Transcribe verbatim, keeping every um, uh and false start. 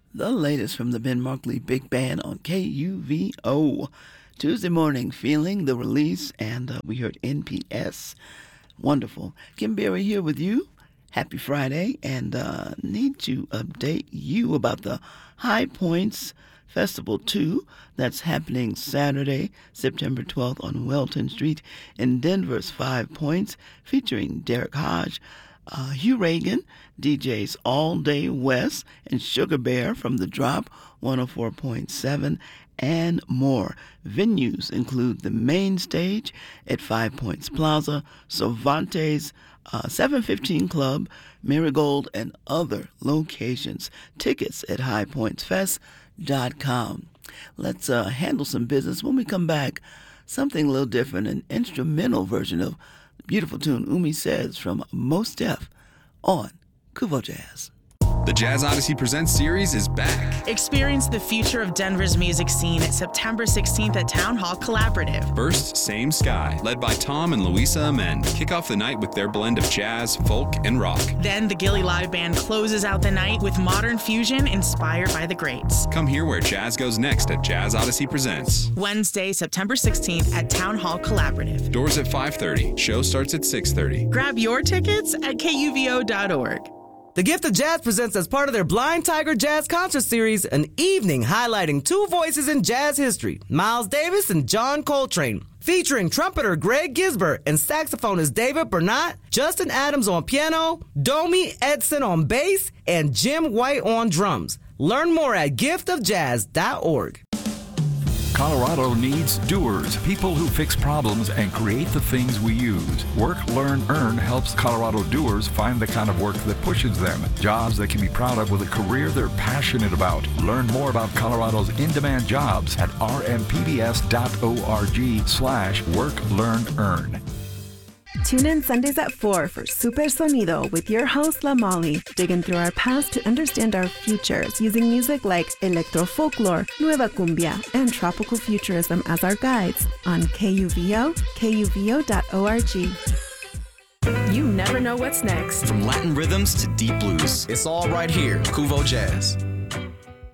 The latest from the Ben Markley Big Band on K U V O. Tuesday morning, feeling the release, and uh, we heard N P S. Wonderful. Kim Berry here with you. Happy Friday, and uh, need to update you about the High Points Festival two that's happening Saturday, September twelfth on Welton Street in Denver's Five Points, featuring Derek Hodge, uh, Hugh Reagan, D Js All Day West, and Sugar Bear from The Drop one oh four point seven, and more. Venues include the main stage at Five Points Plaza, Cervantes, uh, seven fifteen Club, Marigold, and other locations. Tickets at high points fest dot com. Let's uh, handle some business. When we come back, something a little different, an instrumental version of the beautiful tune Umi Says from Mos Def on Kuvo Jazz. The Jazz Odyssey Presents series is back. Experience the future of Denver's music scene at September sixteenth at Town Hall Collaborative. First, Same Sky, led by Tom and Louisa Amen, kick off the night with their blend of jazz, folk, and rock. Then the Gilly Live Band closes out the night with modern fusion inspired by the greats. Come hear where jazz goes next at Jazz Odyssey Presents. Wednesday, September sixteenth at Town Hall Collaborative. Doors at five thirty. Show starts at six thirty. Grab your tickets at K U V O dot org. The Gift of Jazz presents, as part of their Blind Tiger Jazz Concert Series, an evening highlighting two voices in jazz history, Miles Davis and John Coltrane. Featuring trumpeter Greg Gisbert and saxophonist David Bernat, Justin Adams on piano, Domi Edson on bass, and Jim White on drums. Learn more at gift of jazz dot org. Colorado needs doers, people who fix problems and create the things we use. Work, Learn, Earn helps Colorado doers find the kind of work that pushes them, jobs they can be proud of with a career they're passionate about. Learn more about Colorado's in-demand jobs at r m p b s dot org slash work, learn, earn. Tune in Sundays at four for Super Sonido with your host, La Molly, digging through our past to understand our futures using music like electro folklore, nueva cumbia, and tropical futurism as our guides on K U V O, K U V O dot org. You never know what's next. From Latin rhythms to deep blues, it's all right here, Kuvo Jazz.